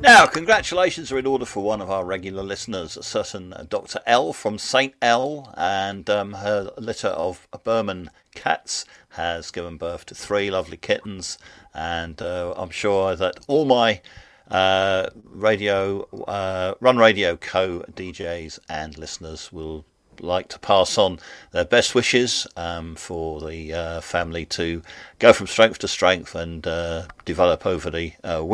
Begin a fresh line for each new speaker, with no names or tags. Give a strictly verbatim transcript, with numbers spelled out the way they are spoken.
Now, congratulations are in order for one of our regular listeners, a certain Doctor L from Saint L, and um, her litter of Burman cats has given birth to three lovely kittens, and uh, I'm sure that all my uh, radio, uh, Run Radio co-D Js and listeners will like to pass on their best wishes um, for the uh, family to go from strength to strength and uh, develop over the uh,